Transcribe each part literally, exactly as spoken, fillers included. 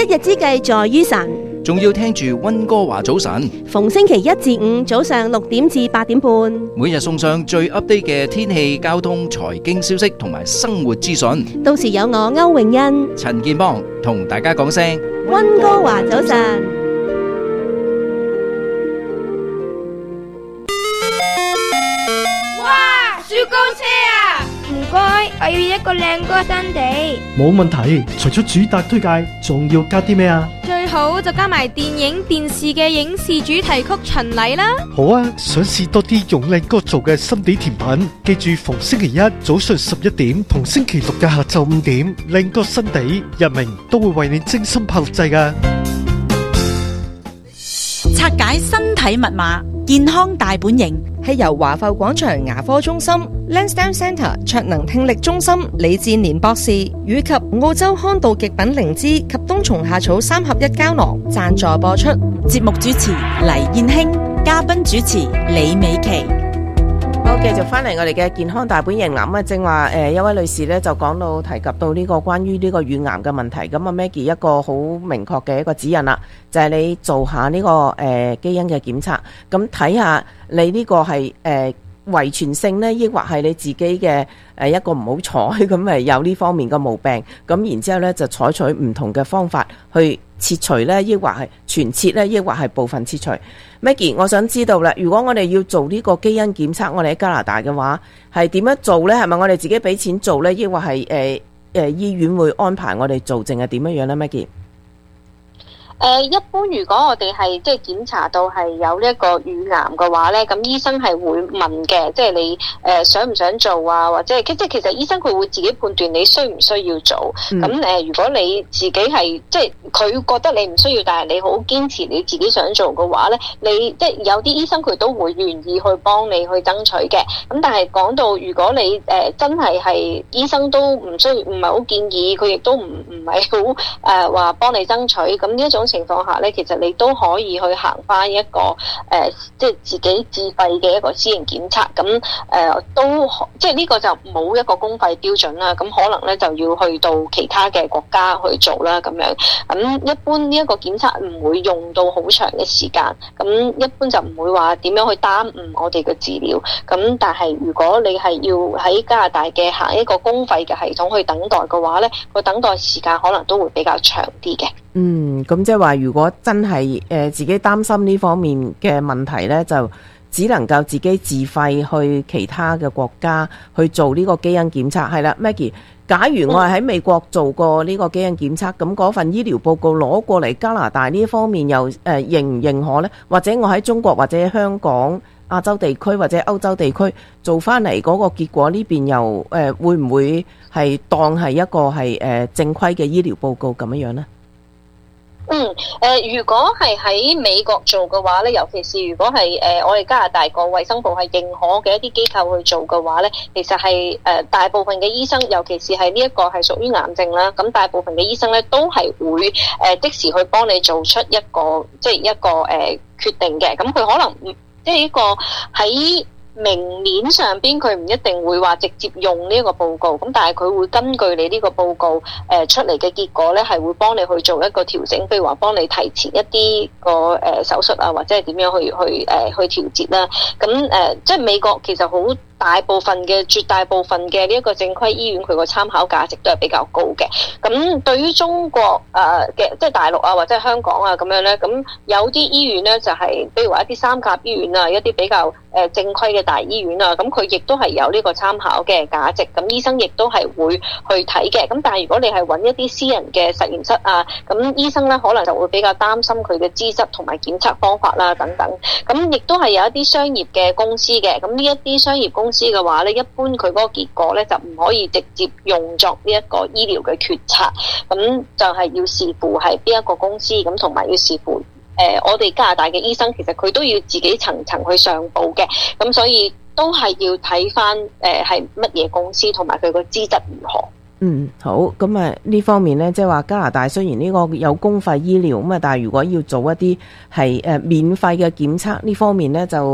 日之計在於晨， 仲要聽住溫哥華早晨， 逢星期一至五早上六點至八點半， 每日送上最 update 嘅天氣、交通、財經消息同埋生活資訊。 到時有我歐永欣、 陳健邦同大家講聲溫哥華早晨。 哇！雪糕車啊！唔該，我要一個靚歌新地。 冇問題，除咗主打推介，仲要加啲咩啊？ 最好就加埋電影、電視嘅影視主題曲巡禮啦。 好啊，想試多啲用靚歌做嘅心地甜品，記住逢星期一早上十一點同星期六嘅下晝五點，靚歌新地日明都會為你精心拍錄製㗎。 拆解身體密碼，健康大本營係由華埠廣場牙科中心、Lansdowne Centre 卓能聽力中心李志年博士以及澳洲康道極品靈芝及冬蟲夏草三合一膠囊贊助播出。 節目主持黎燕卿，嘉賓主持李美琪。 好，繼續翻嚟我哋嘅健康大本營啦。咁啊，正話誒，一位女士咧就講到提及到呢個關於呢個乳癌嘅問題。咁啊 ，Maggie 一個好明確嘅一個指引啦，就係、是、你做下呢、這個誒、呃、基因嘅檢測，咁睇下你呢個係誒。呃遺傳性呢，抑或係你自己嘅誒一個唔好彩咁咪有呢方面嘅毛病，咁然之後呢，就採取唔同嘅方法去切除呢，抑或係全切呢，抑或係部分切除。Maggie， 我想知道啦，如果我哋要做呢個基因檢測，我哋喺加拿大嘅話係點樣做呢？係咪我哋自己俾錢做呢？抑或係誒誒醫院會安排我哋做，定係點樣樣呢 Maggie？ 誒、呃，一般如果我哋係即係檢查到係有呢一個乳癌嘅話咧，咁醫生係會問嘅，即係你誒、呃、想唔想做啊？或者係即係其實醫生佢會自己判斷你需唔需要做。咁誒、嗯呃，如果你自己係即係佢覺得你唔需要，但係你好堅持你自己想做嘅話咧，你即係有啲醫生佢都會願意去幫你去爭取嘅。咁但係講到如果你誒、呃、真係係醫生都唔需要，唔係好建議，佢亦都唔唔係好誒話幫你爭取。咁呢一種情況下咧，其實你都可以去行翻一個誒、呃，即係自己自費嘅一個私營檢測。咁誒、呃、都即係呢個就冇一個公費標準啦。咁可能咧就要去到其他嘅國家去做啦，咁樣。咁一般呢一個檢測唔會用到好長嘅時間。咁一般就唔會話點樣去耽誤我哋嘅治療。咁但係如果你係要喺加拿大嘅行一個公費嘅系統去等待嘅話咧，個等待時間可能都會比較長啲嘅。 嗯，咁即係話，如果真係誒、呃、自己擔心呢方面嘅問題呢，就只能夠自己自費去其他嘅國家去做呢個基因檢測。係啦 ，Maggie， 假如我係喺美國做過呢個基因檢測，咁嗰份醫療報告攞過嚟加拿大呢方面又誒、呃、認唔認可呢？或者我喺中國或者香港、亞洲地區或者歐洲地區做翻嚟嗰個結果呢邊又誒、呃、會唔會係當係一個係誒、呃、正規嘅醫療報告咁樣樣呢？ 嗯，誒、呃，如果係喺美國做嘅話咧，尤其是如果係誒、呃、我哋加拿大個衛生部係認可嘅一啲機構去做嘅話咧，其實係誒、呃、大部分嘅醫生，尤其是係呢一個係屬於癌症啦，咁大部分嘅醫生咧都係會誒、呃、即時去幫你做出一個即係一個誒、呃、決定嘅，咁佢可能唔即係呢個喺明面上邊佢唔一定會話直接用呢一個報告，咁但係佢會根據你呢個報告誒、呃、出嚟嘅結果咧，係會幫你去做一個調整，譬如話幫你提前一啲個誒、呃、手術啊，或者係點樣去去誒、呃、去調節啦。咁誒、呃、即係美國其實好大部分嘅絕大部分嘅呢一個正規醫院，佢個參考價值都係比較高嘅。咁對於中國誒嘅、呃、即係大陸啊或者係香港啊咁樣咧，咁有啲醫院咧就係、是、譬如話一啲三甲醫院啊，一啲比較誒正規嘅大醫院啊，咁佢亦都係有呢個參考嘅價值。咁醫生亦都係會去睇嘅。咁但係如果你係揾一啲私人嘅實驗室啊，咁醫生咧可能就會比較擔心佢嘅資質同埋檢測方法啦等等。咁亦都係有一啲商業嘅公司嘅。咁呢一啲商業公司公司嘅話咧，一般佢嗰個結果咧就唔可以直接用作呢一個醫療嘅決策，咁就係要視乎係邊一個公司，咁同埋要視乎誒、呃、我哋加拿大嘅醫生，其實佢都要自己層層去上報嘅，咁所以都係要睇翻誒係乜嘢公司同埋佢個資質如何。 嗯，好，咁啊呢方面呢，即係話加拿大雖然呢個有公費醫療咁啊，但係如果要做一啲係誒免費嘅檢測呢方面呢，就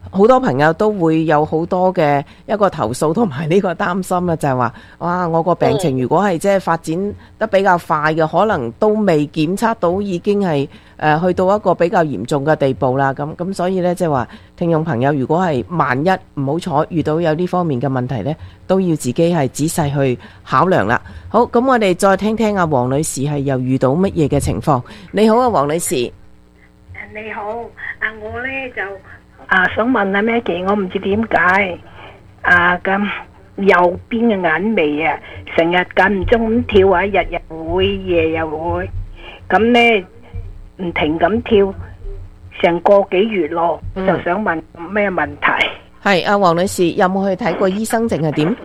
好多朋友都會有好多嘅一個投訴同埋呢個擔心啊，就係話哇，我個病情如果係即係發展得比較快嘅，可能都未檢測到已經係誒、呃、去到一個比較嚴重嘅地步啦。咁咁所以呢，即係話聽眾朋友，如果係萬一唔好彩遇到有呢方面嘅問題呢，都要自己係仔細去考量啦。好，咁我哋再聽聽阿黃女士係又遇到乜嘢嘅情況。你好啊，黃女士。 你好，啊我呢就啊想問下咩嘅，我唔知點解啊咁右邊嘅眼眉啊，成日間唔中咁跳啊，日日會，夜又會，咁呢唔停咁跳，成個幾月咯，嗯、就想問咩問題？ 係阿黃女士，有冇去睇過醫生定係點？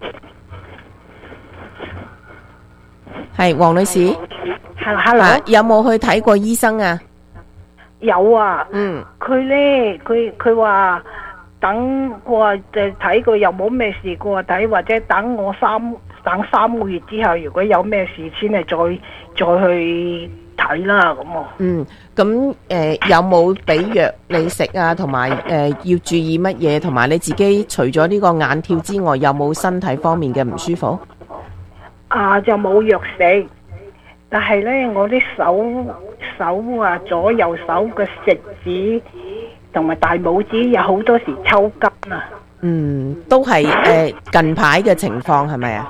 係黃女士 ，hello hello，、啊、 有冇去睇過醫生啊？ 有啊， 嗯， 佢咧，佢佢話等我話就睇佢又冇咩事，佢話睇或者等我三等三個月之後，如果有咩事先係再再去睇啦咁啊。 嗯，咁誒、呃、有冇俾藥你食啊？同埋誒要注意乜嘢？同埋你自己除咗呢個眼跳之外，有冇身體方面嘅唔舒服？ 啊，就冇藥食。但係咧，我啲手手啊，左右手嘅食指同埋大拇指有好多時抽筋啊。嗯， 都係誒、呃、近排嘅情況係咪啊？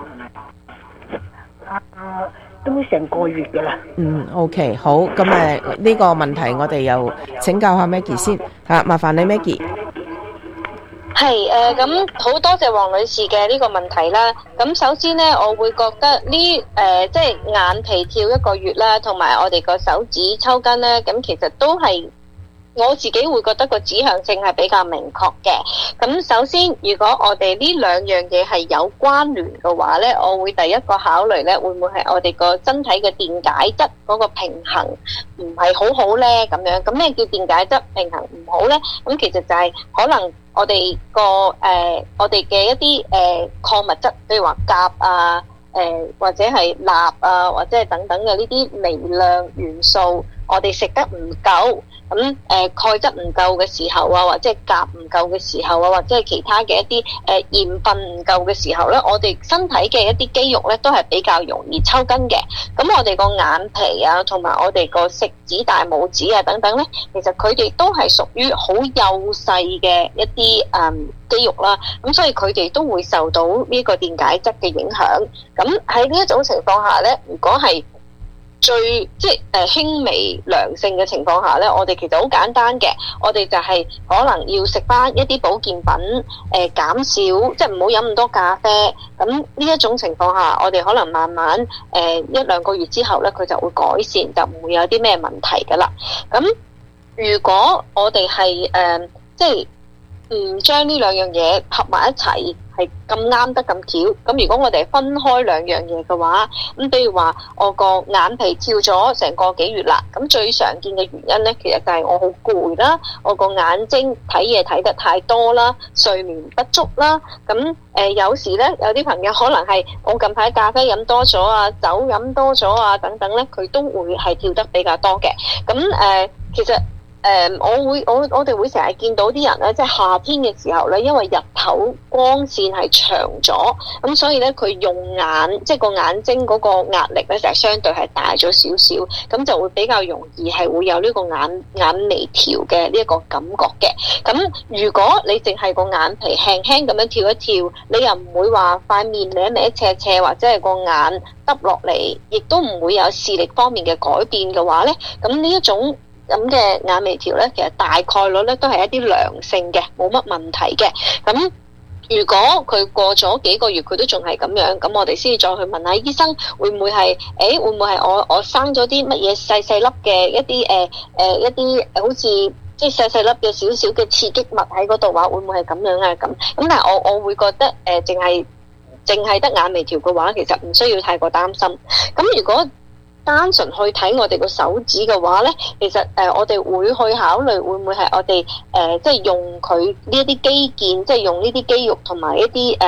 啊，都成個月噶啦。 嗯 ，OK， 好，咁誒呢個問題我哋又請教下 Maggie 先吓，麻煩你 Maggie。 係誒，咁好多謝黃女士嘅呢個問題啦。咁首先呢，我會覺得呢誒、呃，即係眼皮跳一個月啦，同埋我哋個手指抽筋呢，咁其實都係我自己會覺得個指向性係比較明確嘅。咁首先，如果我哋呢兩樣嘢係有關聯嘅話呢，我會第一個考慮呢，會唔會係我哋個身體嘅電解質嗰個平衡唔係好好呢？咁樣，咁咩叫電解質平衡唔好呢？咁其實就係可能我哋個誒，我哋嘅一啲誒礦物質，譬如話鉀啊，誒、呃、或者係鈉啊，或者係等等嘅呢啲微量元素，我哋食得唔夠。咁誒、呃、鈣質唔夠嘅時候啊，或者係鉀唔夠嘅時候啊，或者係其他嘅一啲誒鹽分唔夠嘅時候咧，我哋身體嘅一啲肌肉咧都係比較容易抽筋嘅。咁我哋個眼皮啊，同埋我哋個食指、大拇指啊等等咧，其實佢哋都係屬於好幼細嘅一啲誒、嗯、肌肉啦。咁所以佢哋都會受到呢個電解質嘅影響。咁喺呢一種情況下咧，如果係最即係誒輕微良性嘅情況下咧，我哋其實好簡單嘅，我哋就係可能要食翻一啲保健品，誒、呃、減少即係唔好飲咁多咖啡。咁呢一種情況下，我哋可能慢慢誒、呃、一兩個月之後咧，佢就會改善，就唔會有啲咩問題噶啦。咁如果我哋係誒即係唔將呢兩樣嘢合埋一齊，係咁啱得咁巧。咁如果我哋分開兩樣嘢嘅話，咁比如話我個眼皮跳咗成個幾月啦，咁最常見嘅原因呢，其實就係我好攰啦，我個眼睛睇嘢睇得太多啦，睡眠不足啦。咁誒、呃、有時呢，有啲朋友可能係我近排咖啡飲多咗啊，酒飲多咗啊等等呢，佢都會係跳得比較多嘅。咁誒、呃、其實。誒、嗯，我會我我哋會成日見到啲人咧，即係夏天嘅時候咧，因為日頭光線係長咗，咁所以咧佢用眼即係個眼睛嗰個壓力咧就係相對係大咗少少，咁就會比較容易係會有呢個眼眼眉跳嘅呢一個感覺嘅。咁如果你淨係個眼皮輕輕咁樣跳一跳，你又唔會話塊面歪歪斜斜或者係個眼耷落嚟，亦都唔會有視力方面嘅改變嘅話咧，咁呢一種咁嘅眼眉跳咧，其實大概率咧都係一啲良性嘅，冇乜問題嘅。咁如果佢過咗幾個月佢都仲係咁樣，咁我哋先至再去問下醫生，會唔會係誒會唔會係我我生咗啲乜嘢細細粒嘅一啲誒誒一啲好似即係細細粒嘅少少嘅刺激物喺嗰度話，會唔會係咁樣啊？咁咁但係我我會覺得誒淨係淨係得眼眉跳嘅話，其實唔需要太過擔心。咁如果單純去睇我哋個手指嘅話咧，其實誒、呃、我哋會去考慮會唔會係我哋誒、呃、即係用佢呢一啲肌腱，即係用呢啲肌肉同埋一啲誒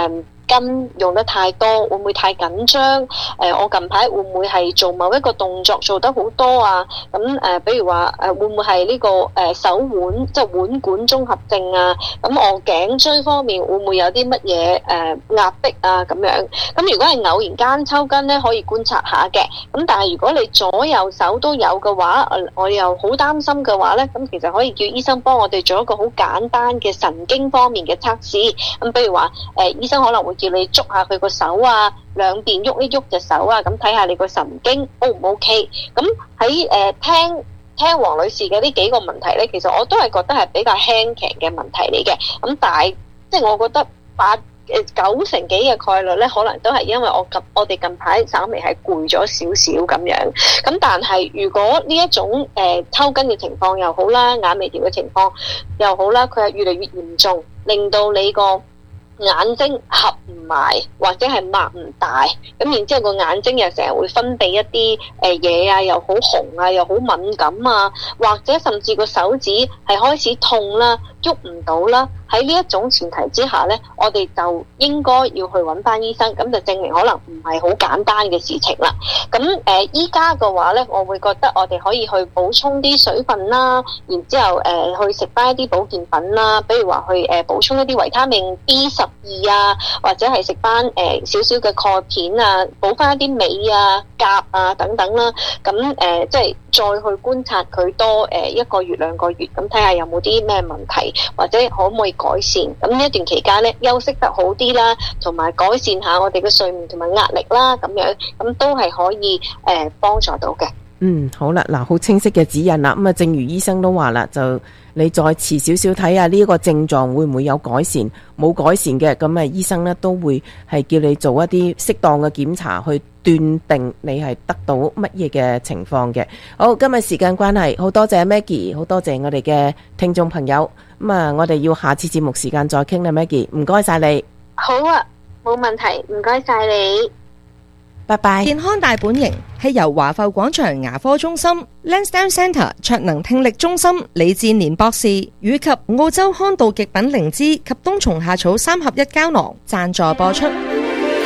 筋用得太多，會唔會太緊張？誒、呃，我近排會唔會係做某一個動作做得好多啊？咁誒、呃，比如話誒、呃，會唔會係呢、這個誒、呃、手腕即係腕管綜合症啊？咁我頸椎方面會唔會有啲乜嘢誒壓迫啊？咁樣咁如果係偶然間抽筋咧，可以觀察下嘅。咁但係如果你左右手都有嘅話，我又好擔心嘅話咧，咁其實可以叫醫生幫我哋做一個好簡單嘅神經方面嘅測試。咁比如話誒、呃，醫生可能會叫你捉下佢個手啊，兩邊喐一喐隻手啊，咁睇下你個神經 O 唔 OK。咁喺誒聽聽黃女士嘅呢幾個問題咧，其實我都係覺得係比較輕騎嘅問題嚟嘅。咁但係即係我覺得八誒九成幾嘅概率咧，可能都係因為我近我哋近排稍微係攰咗少少咁樣。咁但係如果呢一種誒、呃、抽筋嘅情況又好啦，眼眉條嘅情況又好啦，佢係越嚟越嚴重，令到你個眼睛合唔埋或者係擘唔大，咁然之後個眼睛又成日會分泌一啲誒嘢啊，又好紅啊，又好敏感啊，或者甚至個手指係開始痛啦，喐唔到啦。喺呢一種前提之下呢，我哋就應該要去揾翻醫生，咁就證明可能唔係好簡單嘅事情啦。咁誒依家嘅話呢，我會覺得我哋可以去補充啲水分啦，然之後誒、呃、去食翻一啲保健品啦，比如話去誒、呃、補充一啲維他命 B 十二啊，或者係食翻誒少少嘅鈣片啊，補翻一啲鎂啊、鉀啊等等啦。咁誒、呃、即係再去觀察佢多誒一個月兩個月，咁睇下有冇啲咩問題，或者可唔可以改善。咁呢一段期間咧，休息得好啲啦，同埋改善下我哋嘅睡眠同埋壓力啦，咁樣咁都係可以誒幫助到嘅。 嗯，好啦，嗱，好清晰嘅指引啦。咁啊，正如醫生都話啦，就你再遲少少睇下呢一個症狀會唔會有改善，冇改善嘅，咁啊，醫生咧都會係叫你做一啲適當嘅檢查，去斷定你係得到乜嘢嘅情況嘅。好，今日時間關係，好多謝 Maggie， 好多謝我哋嘅聽眾朋友。咁啊，我哋要下次節目時間再傾啦 ，Maggie， 唔該晒你。 好啊，冇問題，唔該晒你。 拜拜。 健康大本營係由華埠廣場牙科中心、Lansdowne Centre 卓能聽力中心李志年博士以及澳洲康道極品靈芝及冬蟲夏草三合一膠囊贊助播出。